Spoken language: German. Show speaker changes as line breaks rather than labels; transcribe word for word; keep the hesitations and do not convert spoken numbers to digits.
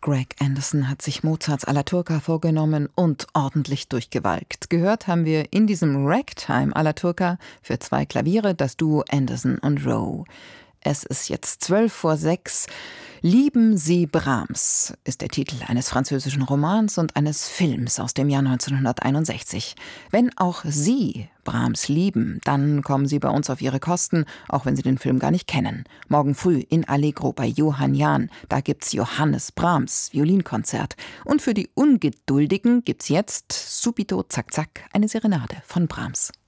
Greg Anderson hat sich Mozarts alla Turca vorgenommen und ordentlich durchgewalkt. Gehört haben wir in diesem Ragtime alla Turca für zwei Klaviere das Duo Anderson und Rowe. Es ist jetzt zwölf vor sechs. »Lieben Sie Brahms« ist der Titel eines französischen Romans und eines Films aus dem Jahr neunzehnhunderteinundsechzig. Wenn auch Sie Brahms lieben, dann kommen Sie bei uns auf Ihre Kosten, auch wenn Sie den Film gar nicht kennen. Morgen früh in Allegro bei Johann Jahn, da gibt's Johannes Brahms Violinkonzert. Und für die Ungeduldigen gibt's jetzt Subito Zack Zack, eine Serenade von Brahms.